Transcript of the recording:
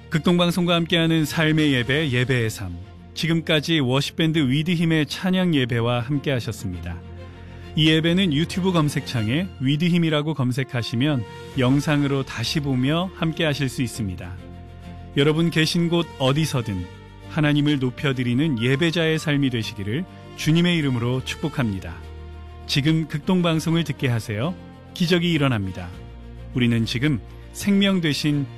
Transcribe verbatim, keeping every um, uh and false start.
극동방송과 함께하는 삶의 예배, 예배의 삶. 지금까지 워십밴드 위드힘의 찬양 예배와 함께하셨습니다. 이 예배는 유튜브 검색창에 위드힘이라고 검색하시면 영상으로 다시 보며 함께하실 수 있습니다. 여러분 계신 곳 어디서든 하나님을 높여드리는 예배자의 삶이 되시기를 주님의 이름으로 축복합니다. 지금 극동방송을 듣게 하세요. 기적이 일어납니다. 우리는 지금 생명 되신